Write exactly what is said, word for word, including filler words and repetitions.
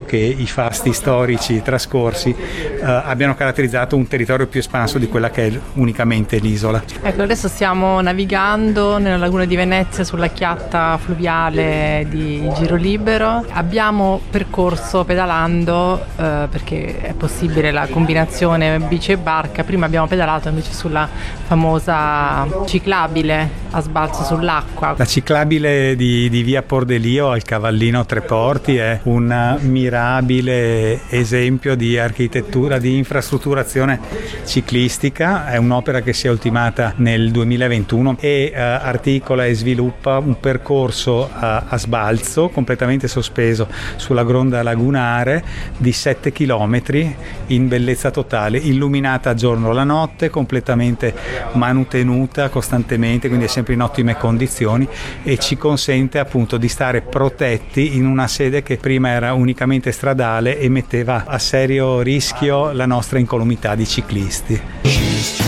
che i fasti storici trascorsi eh, abbiano caratterizzato un territorio più espanso di quella che è unicamente l'isola. Ecco, adesso stiamo navigando nella laguna di Venezia sulla chiatta fluviale di Giro Libero. Abbiamo percorso pedalando eh, perché è possibile la combinazione bici e barca. Prima abbiamo pedalato invece sulla famosa ciclabile a sbalzo sull'acqua. La ciclabile di, di via Pordelio al Cavallino Tre Porti è un mirabile esempio di architettura, di infrastrutturazione ciclistica. È un'opera che si è ultimata nel duemilaventuno e eh, articola e sviluppa un percorso a, a sbalzo completamente sospeso sulla gronda lagunare di sette chilometri in bellezza totale, illuminata a giorno la notte, completamente manutenuta costantemente, quindi è sempre in ottime condizioni e ci consente appunto di stare protetti in una sede che prima era unicamente stradale e metteva a serio rischio la nostra incolumità di ciclisti.